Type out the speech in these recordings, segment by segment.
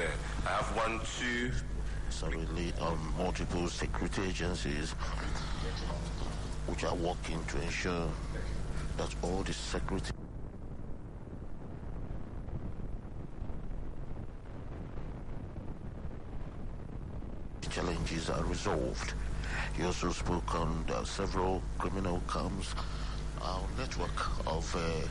there. I have 1, 2. Solidly on multiple security agencies which are working to ensure that all the security challenges are resolved. He also spoke on several criminal camps, our network of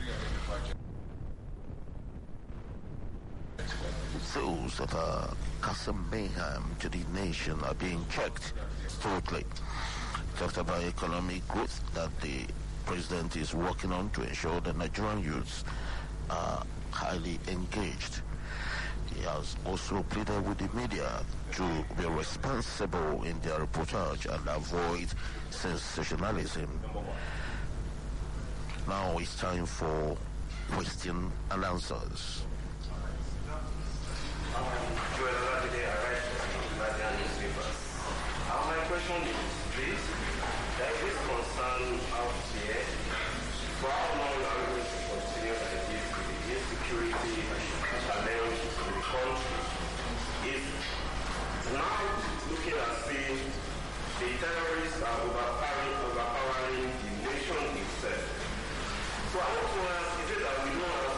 those that are causing mayhem to the nation are being checked thoroughly. Talked about economic growth that the president is working on to ensure that Nigerian youths are highly engaged. He has also pleaded with the media to be responsible in their reportage and avoid sensationalism. Now it's time for question and answers. My question is this: there is this concern out here. For how long are we going to continue like this with the insecurity challenge in the country? If now looking as if the terrorists are overpowering the nation itself. So I want to ask, is it that we don't have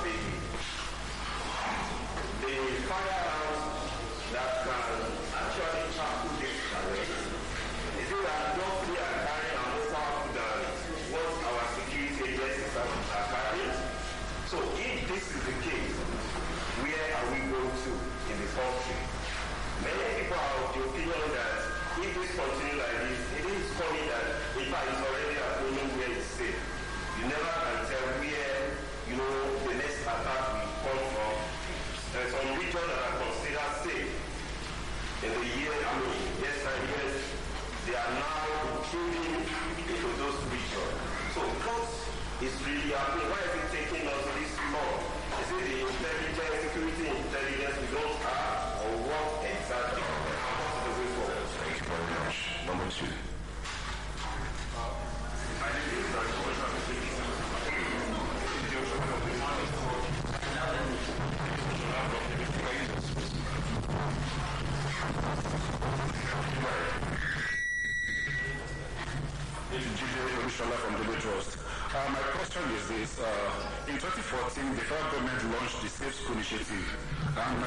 the firearms that can actually tackle this challenge? Is it that not we are carrying and more powerful than what our security agencies are carrying? So if this is the case, where are we going to in the country? Many people are of the opinion that if this continues like this, it is coming that in fact it's already happening where it's safe. You never can tell where, the next attack will come from. There are some regions that are considered safe. In the year, yes, they are now intruding into those regions. So what is really happening? Why is it taking us this long? Is it the intelligence, security intelligence we don't have, or what exactly? Thank you very much. Number 2. My name is from the Trust. My question is this. In 2014, the federal government launched the Safe School Initiative. And